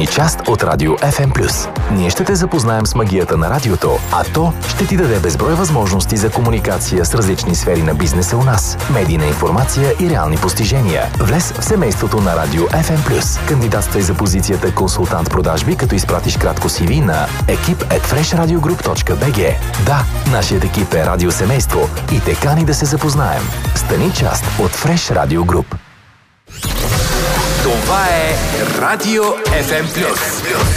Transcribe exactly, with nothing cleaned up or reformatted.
Стани част от Радио Еф Ем плюс. Ние ще те запознаем с магията на радиото, а то ще ти даде безброй възможности за комуникация с различни сфери на бизнеса у нас, медийна информация и реални постижения. Влез в семейството на Радио Еф Ем плюс. Кандидатствай за позицията консултант продажби, като изпратиш кратко си ви на екип ет фреш радио груп точка би джи. Да, нашият екип е радиосемейство и те кани да се запознаем. Стани част от Фреш Радио Груп. Това е Радио Еф Ем плюс.